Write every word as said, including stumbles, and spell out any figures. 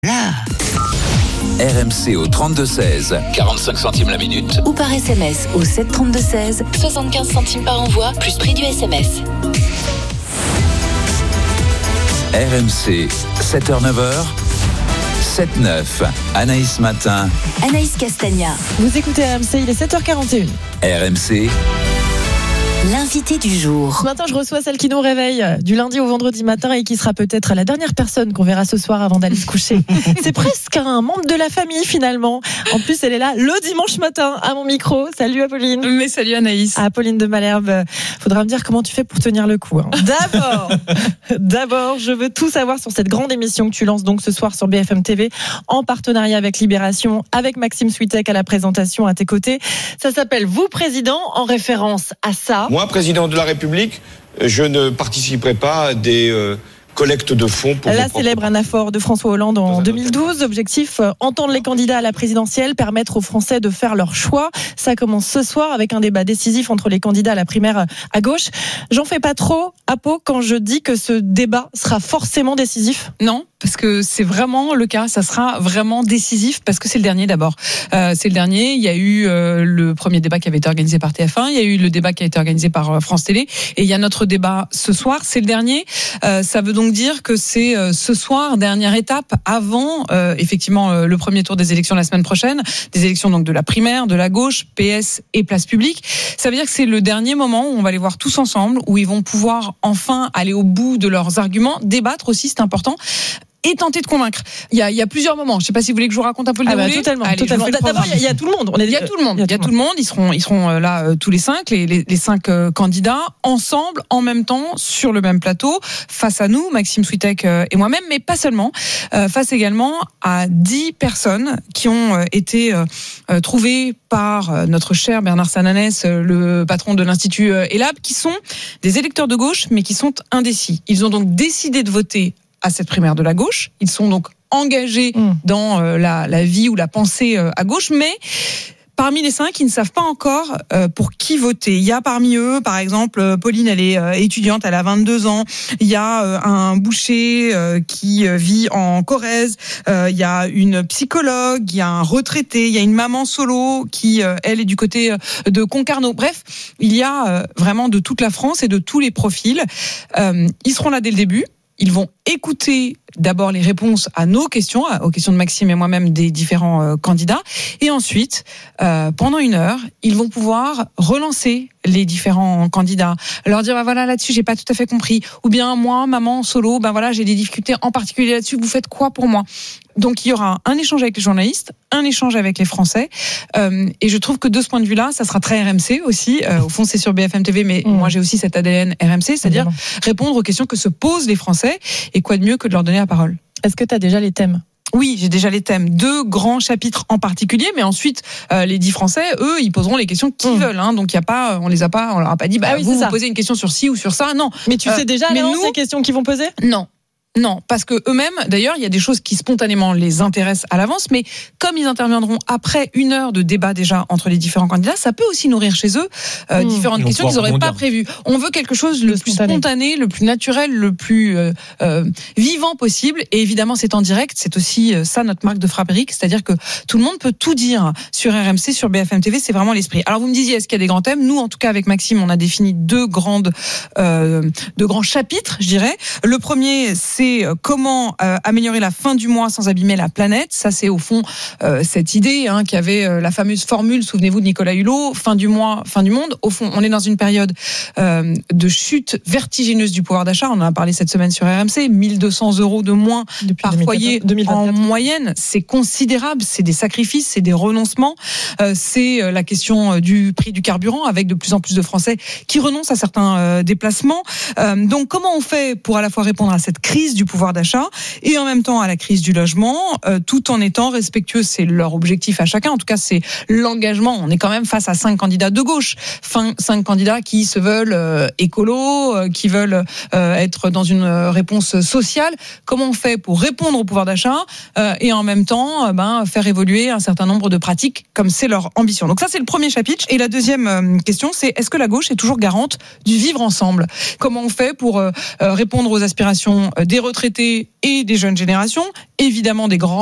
Là. R M C au trente-deux seize, quarante-cinq centimes la minute. Ou par S M S au sept trente-deux seize, soixante-quinze centimes par envoi, plus prix du S M S. R M C, sept heures neuf heures, sept neuf. Anaïs Matin. Anaïs Castagna. Vous écoutez R M C, il est sept heures quarante et une. R M C. L'invité du jour. Ce matin, je reçois celle qui nous réveille du lundi au vendredi matin et qui sera peut-être la dernière personne qu'on verra ce soir avant d'aller se coucher. C'est presque un membre de la famille finalement. En plus, elle est là le dimanche matin à mon micro. Salut Apolline. Mais salut Anaïs. Apolline de Malherbe. Faudra me dire comment tu fais pour tenir le coup. Hein. D'abord, d'abord, je veux tout savoir sur cette grande émission que tu lances donc ce soir sur B F M T V en partenariat avec Libération, avec Maxime Switek à la présentation à tes côtés. Ça s'appelle Vous Président, en référence à ça. Moi, président de la République, je ne participerai pas à des euh, collectes de fonds pour la célèbre anaphore de François Hollande en deux mille douze. Objectif, euh, entendre les candidats à la présidentielle, permettre aux Français de faire leur choix. Ça commence ce soir avec un débat décisif entre les candidats à la primaire à gauche. J'en fais pas trop, Apo, quand je dis que ce débat sera forcément décisif. Non, parce que c'est vraiment le cas, ça sera vraiment décisif parce que c'est le dernier d'abord. Euh, c'est le dernier, il y a eu euh, le premier débat qui avait été organisé par T F un, il y a eu le débat qui a été organisé par euh, France Télé et il y a notre débat ce soir, c'est le dernier. Euh, ça veut donc dire que c'est euh, ce soir, dernière étape avant euh, effectivement euh, le premier tour des élections la semaine prochaine, des élections donc de la primaire, de la gauche, P S et Place Publique. Ça veut dire que c'est le dernier moment où on va les voir tous ensemble, où ils vont pouvoir enfin aller au bout de leurs arguments, débattre aussi, c'est important. Et tenter de convaincre. Il y a, il y a plusieurs moments. Je ne sais pas si vous voulez que je vous raconte un peu le ah déroulé. Bah, totalement. Allez, totalement. D'abord, il y, y a tout le monde. On est... Il y a tout le monde. Il y a tout le monde. Ils seront, ils seront là euh, tous les cinq, les, les, les cinq euh, candidats, ensemble, en même temps, sur le même plateau, face à nous, Maxime Switek euh, et moi-même, mais pas seulement. Euh, face également à dix personnes qui ont euh, été euh, euh, trouvées par euh, notre cher Bernard Sananès, euh, le patron de l'Institut euh, ELAB, qui sont des électeurs de gauche, mais qui sont indécis. Ils ont donc décidé de voter à cette primaire de la gauche. Ils sont donc engagés mmh. dans euh, la, la vie ou la pensée euh, à gauche, mais parmi les cinq, ils ne savent pas encore euh, pour qui voter. Il y a parmi eux, par exemple, Pauline, elle est euh, étudiante, elle a vingt-deux ans. Il y a euh, un boucher euh, qui euh, vit en Corrèze. Euh, il y a une psychologue, il y a un retraité, il y a une maman solo qui, euh, elle, est du côté de Concarneau. Bref, il y a euh, vraiment de toute la France et de tous les profils. Euh, ils seront là dès le début. Ils vont écouter d'abord les réponses à nos questions, aux questions de Maxime et moi-même des différents euh, candidats. Et ensuite, euh, pendant une heure, ils vont pouvoir relancer les différents candidats, leur dire bah voilà, là-dessus j'ai pas tout à fait compris, ou bien moi, maman solo, ben voilà, j'ai des difficultés en particulier là-dessus, vous faites quoi pour moi? Donc il y aura un échange avec les journalistes, un échange avec les Français, euh, et je trouve que de ce point de vue-là, ça sera très R M C aussi. Euh, au fond, c'est sur B F M T V, mais mmh. moi j'ai aussi cet A D N R M C, c'est-à-dire mmh. répondre aux questions que se posent les Français, et quoi de mieux que de leur donner la parole. Est-ce que tu as déjà les thèmes ? Oui, j'ai déjà les thèmes. Deux grands chapitres en particulier, mais ensuite, euh, les dix Français, eux, ils poseront les questions qu'ils mmh. veulent. Hein, donc, il y a pas, on les a pas, on leur a pas dit, bah, ah oui, vous, vous posez une question sur ci ou sur ça. Non. Mais tu euh, sais déjà, mais nous, ces questions qu'ils vont poser ? Non. Non, parce que eux-mêmes, d'ailleurs, il y a des choses qui spontanément les intéressent à l'avance, mais comme ils interviendront après une heure de débat déjà entre les différents candidats, ça peut aussi nourrir chez eux euh, mmh. différentes questions qu'ils n'auraient pas prévues. On veut quelque chose le, le plus spontané. spontané, le plus naturel, le plus euh, euh, vivant possible. Et évidemment, c'est en direct. C'est aussi euh, ça notre marque de fabrique, c'est-à-dire que tout le monde peut tout dire sur R M C, sur B F M T V. C'est vraiment l'esprit. Alors vous me disiez, est-ce qu'il y a des grands thèmes ? Nous, en tout cas, avec Maxime, on a défini deux grandes, euh, deux grands chapitres, je dirais. Le premier, c'est C'est comment euh, améliorer la fin du mois sans abîmer la planète. Ça, c'est au fond euh, cette idée hein, qui avait euh, la fameuse formule, souvenez-vous de Nicolas Hulot, fin du mois, fin du monde. Au fond, on est dans une période euh, de chute vertigineuse du pouvoir d'achat. On en a parlé cette semaine sur R M C. mille deux cents euros de moins Depuis par foyer deux mille vingt-quatre en moyenne. C'est considérable. C'est des sacrifices, c'est des renoncements. Euh, c'est la question du prix du carburant avec de plus en plus de Français qui renoncent à certains euh, déplacements. Euh, donc, comment on fait pour à la fois répondre à cette crise du pouvoir d'achat et en même temps à la crise du logement, euh, tout en étant respectueux, c'est leur objectif à chacun. En tout cas, c'est l'engagement. On est quand même face à cinq candidats de gauche, fin, cinq candidats qui se veulent euh, écolos, euh, qui veulent euh, être dans une réponse sociale. Comment on fait pour répondre au pouvoir d'achat euh, et en même temps euh, ben, faire évoluer un certain nombre de pratiques comme c'est leur ambition. Donc ça, c'est le premier chapitre. Et la deuxième euh, question, c'est est-ce que la gauche est toujours garante du vivre ensemble ? Comment on fait pour euh, répondre aux aspirations des retraités et des jeunes générations, évidemment des grands